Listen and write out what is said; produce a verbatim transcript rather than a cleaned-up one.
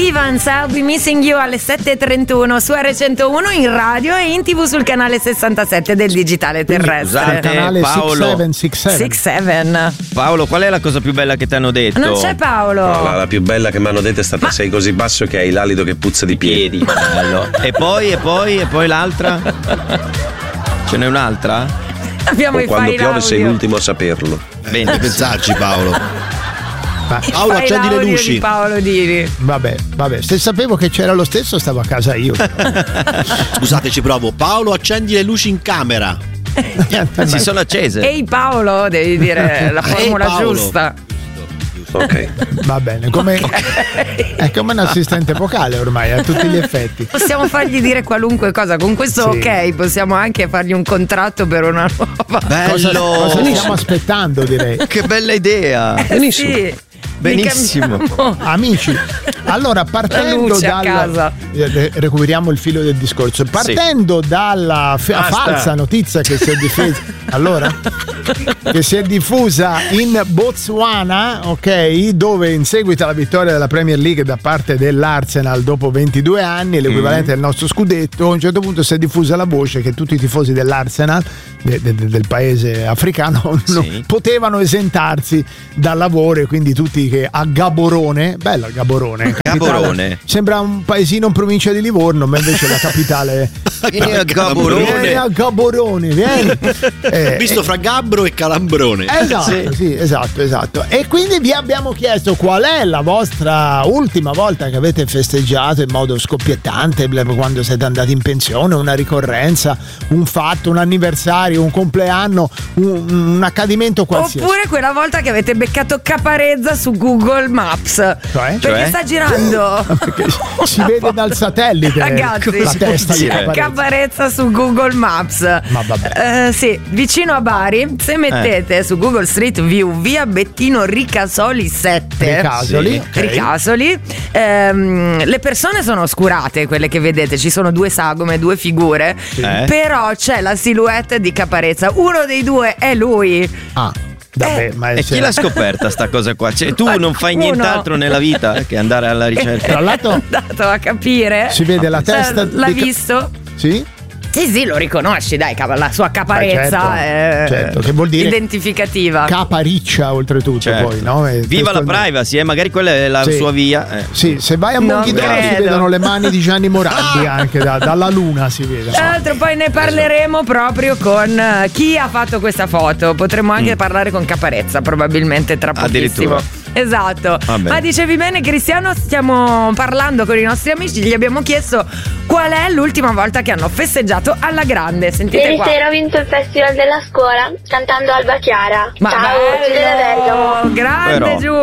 Stevens, I'll Be Missing You alle sette e trentuno su R centouno in radio e in tv sul canale sessantasette del digitale terrestre. Scusate, canale Paolo. sei sette sei sette. sei sette. Paolo, qual è la cosa più bella che ti hanno detto? Non c'è Paolo. No, la, la più bella che mi hanno detto è stata: sei così basso che hai l'alido che puzza di piedi. Piedi. Bello. E poi, e poi, e poi l'altra? Ce n'è un'altra? Abbiamo O i quando file piove audio. sei l'ultimo a saperlo. Bene. Pensarci, Paolo. I Paolo, file accendi le audio luci. di Paolo Dini. Vabbè, vabbè, se sapevo che c'era lo stesso stavo a casa io. Scusate, ci provo. Paolo, accendi le luci in camera. Si sono accese. Ehi Paolo, devi dire la formula Ehi, Paolo. giusta. Ok. Va bene, come è come un assistente vocale ormai a tutti gli effetti. Possiamo fargli dire qualunque cosa. Con questo Sì. ok, possiamo anche fargli un contratto per una nuova. Bello. Cosa, cosa stiamo aspettando, direi. Che bella idea. Benissimo. Sì. Benissimo. Gli cambiamo Amici, allora partendo luce a dal casa. eh, recuperiamo il filo del discorso. Partendo dalla f- Basta. falsa notizia che si è diffusa allora che si è diffusa in Botswana, ok, dove in seguito alla vittoria della Premier League da parte dell'Arsenal dopo ventidue anni, l'equivalente del nostro scudetto, a un certo punto si è diffusa la voce che tutti i tifosi dell'Arsenal de- de- del paese africano non Sì. potevano esentarsi dal lavoro, e quindi tutti che a Gaborone, bella Gaborone, Gaborone. sembra un paesino in provincia di Livorno, ma invece la capitale. Vieni a Vieni Gaborone. a Gaborone, vieni. Eh, Visto fra Gabbro e Calambrone. Esatto, sì, esatto, esatto. E quindi vi abbiamo chiesto qual è la vostra ultima volta che avete festeggiato in modo scoppiettante, quando siete andati in pensione, una ricorrenza, un fatto, un anniversario, un compleanno, un, un accadimento qualsiasi. Oppure quella volta che avete beccato Caparezza su Google Maps. Cioè? Perché Cioè? sta girando. Perché si vede dal satellite Ragazzi, la testa di dire? Caparezza. Caparezza su Google Maps. Ma vabbè. Eh, sì, vicino a Bari, se mettete su Google Street View via Bettino Ricasoli sette. Ricasoli, Sì. ok. Ricasoli, ehm, le persone sono oscurate, quelle che vedete, ci sono due sagome, due figure, Eh? però c'è la silhouette di Caparezza, uno dei due è lui. Ah, vabbè, Eh, ma è E chi l'ha scoperta sta cosa qua? Cioè, tu non fai Qualcuno. nient'altro nella vita che andare alla ricerca. Tra l'altro È andato a capire. si vede la testa Eh, L'hai di Ca- visto? Sì? Sì, sì, lo riconosci, dai, cava- la sua caparezza Beh, certo, è certo, che vuol dire identificativa. Capariccia oltretutto, Certo. poi, no? E Viva la testualmente- privacy, eh? Magari quella è la Sì. sua via. eh. Sì, se vai a Non Monghidoro si credo. vedono le mani di Gianni Morandi anche da- dalla luna si vede. Tra l'altro poi ne parleremo proprio con eh, chi ha fatto questa foto. Potremmo anche parlare con Caparezza probabilmente tra pochissimo. Addirittura. Esatto. Va bene. Ma dicevi bene, Cristiano, stiamo parlando con i nostri amici, gli abbiamo chiesto qual è l'ultima volta che hanno festeggiato alla grande. Sentite Ieri qua. sera ho vinto il festival della scuola cantando Alba Chiara. Ma Ciao, bello, Giulia da Bergamo. grande Però. Giulia.